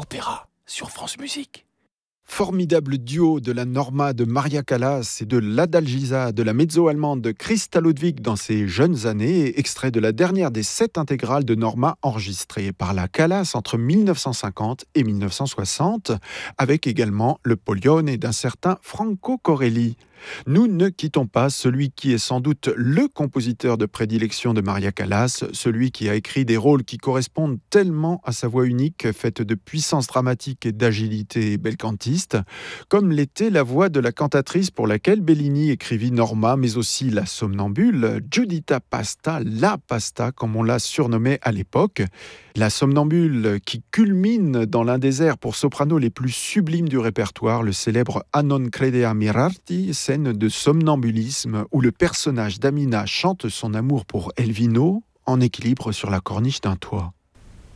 opéra sur France Musique. Formidable duo de la Norma de Maria Callas et de l'Adalgisa de la mezzo-allemande de Christa Ludwig dans ses jeunes années, extrait de la dernière des 7 intégrales de Norma enregistrées par la Callas entre 1950 et 1960, avec également le Polione d'un certain Franco Corelli. Nous ne quittons pas celui qui est sans doute le compositeur de prédilection de Maria Callas, celui qui a écrit des rôles qui correspondent tellement à sa voix unique, faite de puissance dramatique et d'agilité belcantiste, comme l'était la voix de la cantatrice pour laquelle Bellini écrivit Norma, mais aussi la somnambule, Giuditta Pasta, la Pasta, comme on l'a surnommée à l'époque. La somnambule qui culmine dans l'un des airs pour soprano les plus sublimes du répertoire, le célèbre A non credea mirarti, scène de somnambulisme où le personnage d'Amina chante son amour pour Elvino en équilibre sur la corniche d'un toit.